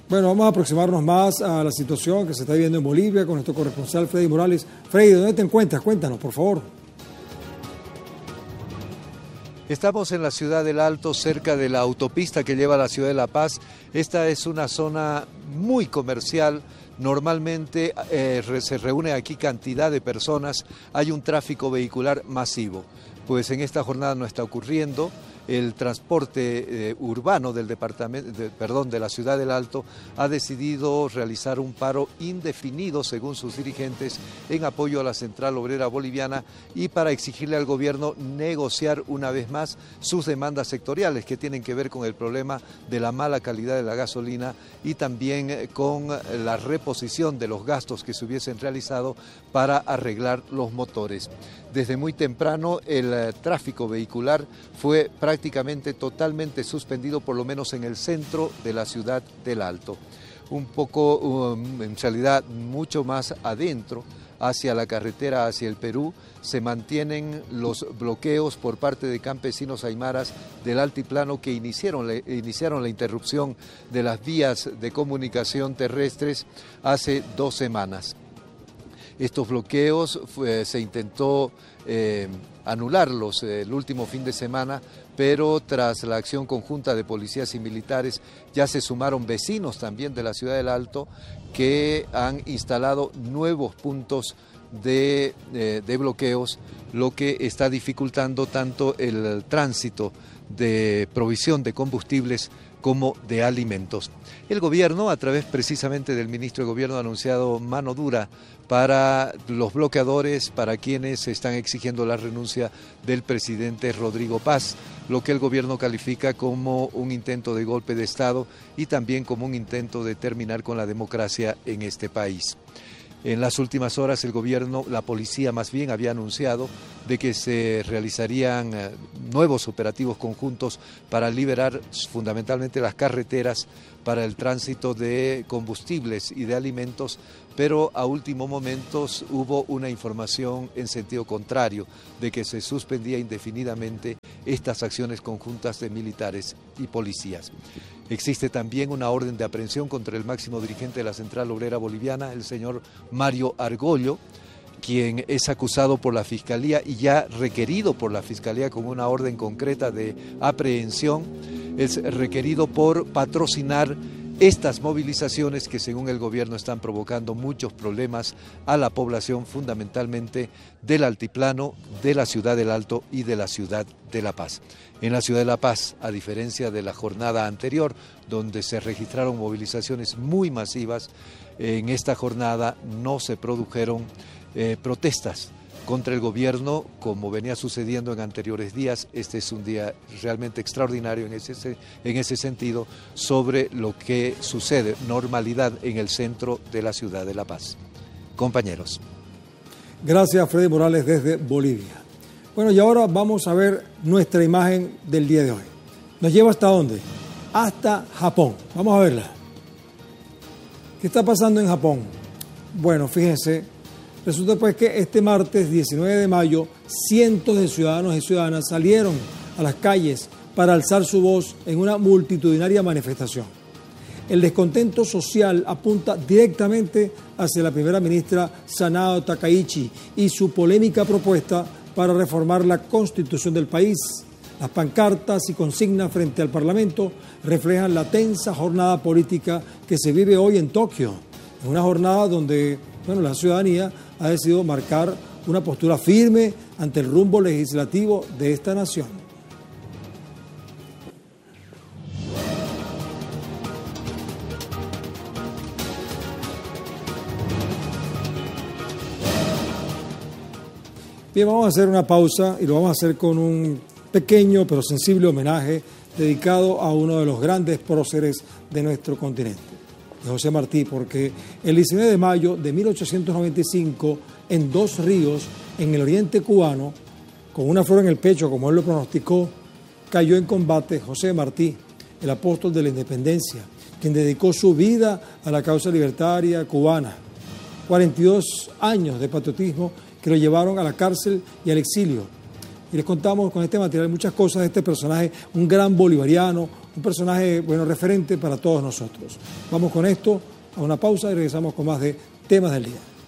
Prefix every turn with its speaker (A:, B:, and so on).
A: Bueno, vamos a aproximarnos más a la situación que se está viviendo en Bolivia con nuestro corresponsal Freddy Morales. Freddy, ¿dónde te encuentras? Cuéntanos, por favor.
B: Estamos en la ciudad del Alto, cerca de la autopista que lleva a la ciudad de La Paz. Esta es una zona muy comercial. Normalmente se reúne aquí cantidad de personas. Hay un tráfico vehicular masivo. Pues en esta jornada no está ocurriendo. El transporte urbano del de la ciudad del Alto ha decidido realizar un paro indefinido, según sus dirigentes, en apoyo a la Central Obrera Boliviana y para exigirle al gobierno negociar una vez más sus demandas sectoriales que tienen que ver con el problema de la mala calidad de la gasolina y también con la reposición de los gastos que se hubiesen realizado para arreglar los motores. Desde muy temprano el tráfico vehicular fue prácticamente totalmente suspendido, por lo menos en el centro de la ciudad del Alto. Un poco, en realidad mucho más adentro, hacia la carretera, hacia el Perú, se mantienen los bloqueos por parte de campesinos aymaras del altiplano que iniciaron la interrupción de las vías de comunicación terrestres hace 2 semanas. Estos bloqueos se intentó anularlos el último fin de semana, pero tras la acción conjunta de policías y militares ya se sumaron vecinos también de la ciudad del Alto que han instalado nuevos puntos de bloqueos, lo que está dificultando tanto el tránsito de provisión de combustibles como de alimentos. El gobierno, a través precisamente del ministro de Gobierno, ha anunciado mano dura para los bloqueadores, para quienes están exigiendo la renuncia del presidente Rodrigo Paz, lo que el gobierno califica como un intento de golpe de Estado y también como un intento de terminar con la democracia en este país. En las últimas horas el gobierno, la policía más bien, había anunciado de que se realizarían nuevos operativos conjuntos para liberar fundamentalmente las carreteras para el tránsito de combustibles y de alimentos, pero a último momento hubo una información en sentido contrario de que se suspendía indefinidamente estas acciones conjuntas de militares y policías. Existe también una orden de aprehensión contra el máximo dirigente de la Central Obrera Boliviana, el señor Mario Argollo, quien es acusado por la Fiscalía y ya requerido por la Fiscalía con una orden concreta de aprehensión. Es requerido por patrocinar estas movilizaciones que, según el gobierno, están provocando muchos problemas a la población, fundamentalmente del altiplano, de la ciudad del Alto y de la ciudad de La Paz. En la ciudad de La Paz, a diferencia de la jornada anterior, donde se registraron movilizaciones muy masivas, en esta jornada no se produjeron protestas contra el gobierno, como venía sucediendo en anteriores días. Este es un día realmente extraordinario en ese sentido, sobre lo que sucede, normalidad en el centro de la ciudad de La Paz. Compañeros.
A: Gracias, Freddy Morales, desde Bolivia. Bueno, y ahora vamos a ver nuestra imagen del día de hoy. ¿Nos lleva hasta dónde? Hasta Japón. Vamos a verla. ¿Qué está pasando en Japón? Bueno, fíjense. Resulta pues que este martes 19 de mayo cientos de ciudadanos y ciudadanas salieron a las calles para alzar su voz en una multitudinaria manifestación. El descontento social apunta directamente hacia la primera ministra Sanao Takaichi y su polémica propuesta para reformar la constitución del país. Las pancartas y consignas frente al Parlamento reflejan la tensa jornada política que se vive hoy en Tokio. Es una jornada donde la ciudadanía ha decidido marcar una postura firme ante el rumbo legislativo de esta nación. Bien, vamos a hacer una pausa y lo vamos a hacer con un pequeño pero sensible homenaje dedicado a uno de los grandes próceres de nuestro continente, de José Martí, porque el 19 de mayo de 1895, en Dos Ríos, en el oriente cubano, con una flor en el pecho, como él lo pronosticó, cayó en combate José Martí, el apóstol de la independencia, quien dedicó su vida a la causa libertaria cubana. 42 años de patriotismo que lo llevaron a la cárcel y al exilio. y les contamos con este material muchas cosas de este personaje, un gran bolivariano, un personaje, bueno, referente para todos nosotros. Vamos con esto a una pausa y regresamos con más de Temas del Día.